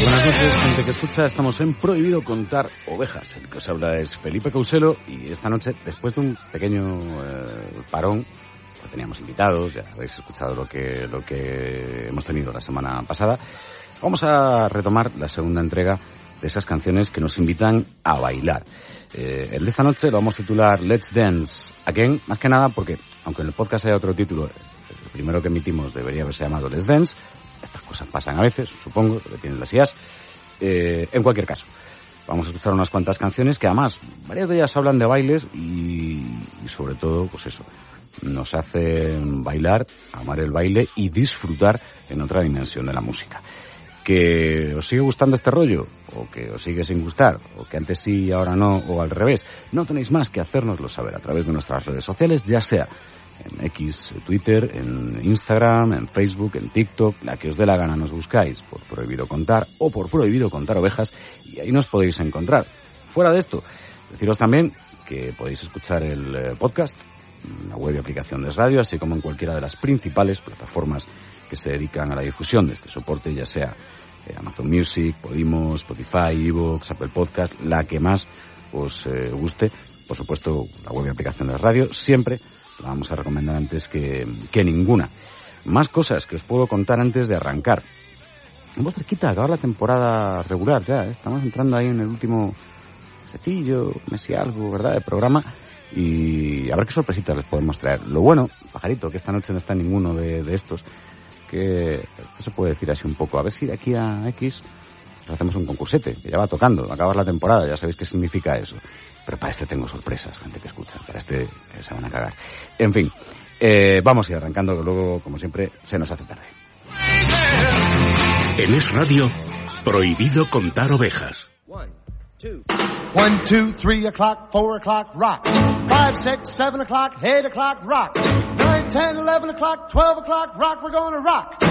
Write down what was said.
Buenas noches, gente que escucha. Estamos en Prohibido Contar Ovejas. El que os habla es Felipe Couselo y esta noche, después de un pequeño parón, pues teníamos invitados, ya habéis escuchado lo que hemos tenido la semana pasada, vamos a retomar la segunda entrega de esas canciones que nos invitan a bailar. El de esta noche lo vamos a titular Let's Dance Again, más que nada porque, aunque en el podcast haya otro título, el primero que emitimos debería haberse llamado Let's Dance. Estas cosas pasan a veces, supongo, lo que tienen las IAs. En cualquier caso, vamos a escuchar unas cuantas canciones que además, varias de ellas hablan de bailes y sobre todo, pues eso, nos hacen bailar, amar el baile y disfrutar en otra dimensión de la música. ¿Que os sigue gustando este rollo? ¿O que os sigue sin gustar? ¿O que antes sí y ahora no? ¿O al revés? No tenéis más que hacérnoslo saber a través de nuestras redes sociales, ya sea en X, Twitter, en Instagram, en Facebook, en TikTok, la que os dé la gana nos buscáis por Prohibido Contar o por Prohibido Contar Ovejas y ahí nos podéis encontrar. Fuera de esto, deciros también que podéis escuchar el podcast en la web y aplicación de radio, así como en cualquiera de las principales plataformas que se dedican a la difusión de este soporte, ya sea Amazon Music, Podimo, Spotify, iVoox, Apple Podcast, la que más os guste. Por supuesto, la web y aplicación de radio, siempre la vamos a recomendar antes que ninguna. Más cosas que os puedo contar antes de arrancar. Hemos cerquita de acabar la temporada regular ya, estamos entrando ahí en el último mesecillo, mes y algo, ¿verdad?, de programa, y a ver qué sorpresitas les podemos traer. Lo bueno, pajarito, que esta noche no está ninguno de estos, que esto se puede decir así un poco, a ver si de aquí a X hacemos un concursete, que ya va tocando, acabar la temporada, ya sabéis qué significa eso. Pero para este tengo sorpresas, gente que escucha, para este se van a cagar. En fin, vamos a ir arrancando, que luego, como siempre, se nos hace tarde. En Es Radio, Prohibido Contar Ovejas. 1, 2, 3 o'clock, 4 o'clock, rock. 5, 6, 7 o'clock, 8 o'clock, rock. 9, 10, 11 o'clock, 12 o'clock, rock, we're gonna rock.